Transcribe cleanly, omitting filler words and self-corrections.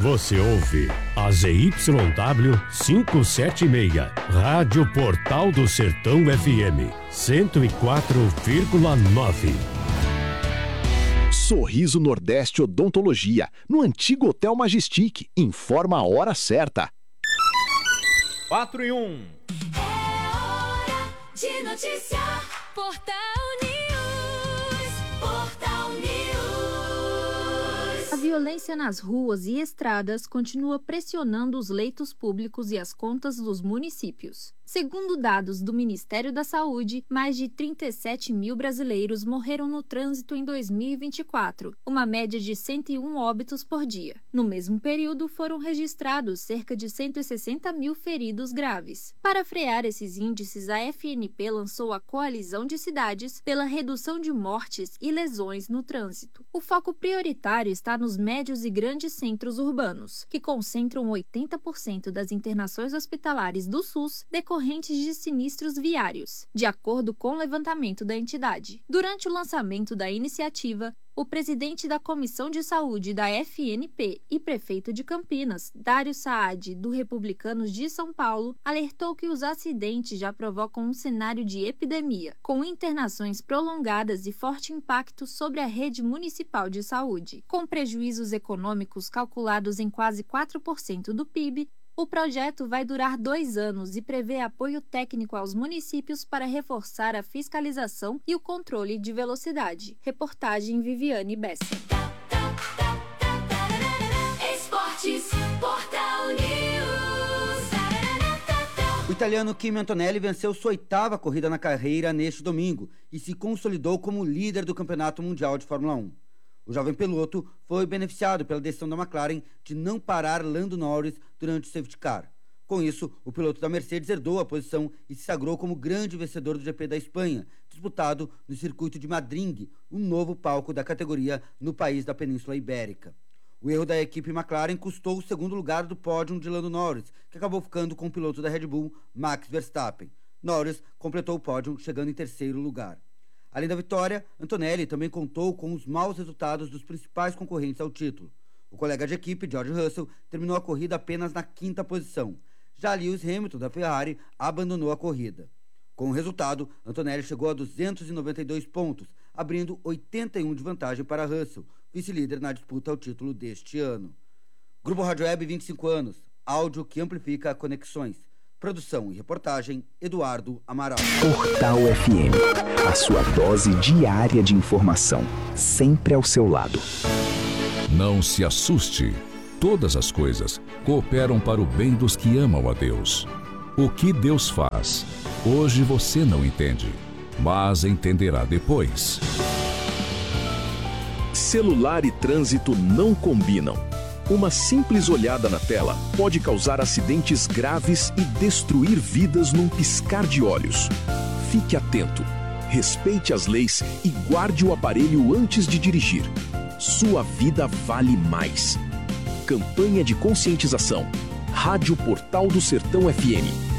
Você ouve a ZYW 576, Rádio Portal do Sertão FM, 104,9. Sorriso Nordeste Odontologia, no antigo Hotel Majestic. Informa a hora certa. 4 e 1. É hora de noticiar. Portal News. Portal News. A violência nas ruas e estradas continua pressionando os leitos públicos e as contas dos municípios. Segundo dados do Ministério da Saúde, mais de 37 mil brasileiros morreram no trânsito em 2024, uma média de 101 óbitos por dia. No mesmo período, foram registrados cerca de 160 mil feridos graves. Para frear esses índices, a FNP lançou a Coalizão de Cidades pela redução de mortes e lesões no trânsito. O foco prioritário está nos médios e grandes centros urbanos, que concentram 80% das internações hospitalares do SUS decorrentes de sinistros viários, de acordo com o levantamento da entidade. Durante o lançamento da iniciativa, o presidente da Comissão de Saúde da FNP e prefeito de Campinas, Dário Saad, do Republicanos de São Paulo, alertou que os acidentes já provocam um cenário de epidemia, com internações prolongadas e forte impacto sobre a rede municipal de saúde. Com prejuízos econômicos calculados em quase 4% do PIB, o projeto vai durar 2 anos e prevê apoio técnico aos municípios para reforçar a fiscalização e o controle de velocidade. Reportagem Viviane Bessa. Esportes, Portal News. O italiano Kimi Antonelli venceu sua 8ª corrida na carreira neste domingo e se consolidou como líder do Campeonato Mundial de Fórmula 1. O jovem piloto foi beneficiado pela decisão da McLaren de não parar Lando Norris durante o safety car. Com isso, o piloto da Mercedes herdou a posição e se sagrou como grande vencedor do GP da Espanha, disputado no circuito de Madrid, um novo palco da categoria no país da Península Ibérica. O erro da equipe McLaren custou o 2º lugar do pódio de Lando Norris, que acabou ficando com o piloto da Red Bull, Max Verstappen. Norris completou o pódio, chegando em 3º lugar. Além da vitória, Antonelli também contou com os maus resultados dos principais concorrentes ao título. O colega de equipe, George Russell, terminou a corrida apenas na 5ª posição. Já Lewis Hamilton, da Ferrari, abandonou a corrida. Com o resultado, Antonelli chegou a 292 pontos, abrindo 81 de vantagem para Russell, vice-líder na disputa ao título deste ano. Grupo Rádio Web, 25 anos. Áudio que amplifica conexões. Produção e reportagem, Eduardo Amaral. Portal FM, a sua dose diária de informação, sempre ao seu lado. Não se assuste. Todas as coisas cooperam para o bem dos que amam a Deus. O que Deus faz, hoje você não entende, mas entenderá depois. Celular e trânsito não combinam. Uma simples olhada na tela pode causar acidentes graves e destruir vidas num piscar de olhos. Fique atento, respeite as leis e guarde o aparelho antes de dirigir. Sua vida vale mais. Campanha de conscientização. Rádio Portal do Sertão FM.